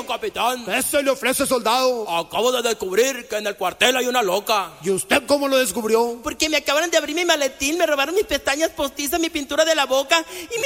don capitán. ¿Qué se le ofrece, soldado? Acabo de descubrir que en el cuartel hay una loca. ¿Y usted cómo lo descubrió? Porque me acabaron de abrir mi maletín, me robaron mis pestañas postizas, mi pintura de la boca y